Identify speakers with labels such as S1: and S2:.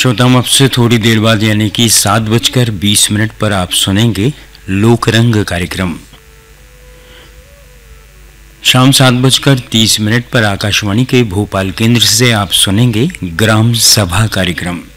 S1: श्रोता, हम आपसे थोड़ी देर बाद यानी कि 7:20 पर आप सुनेंगे लोकरंग कार्यक्रम। शाम 7:30 पर आकाशवाणी के भोपाल केंद्र से आप सुनेंगे ग्राम सभा कार्यक्रम।